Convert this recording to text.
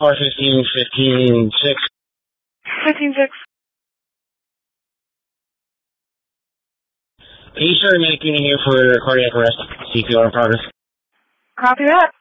R15, 15, 6. 15-6. Can you start making here for cardiac arrest? CPR in progress. Copy that.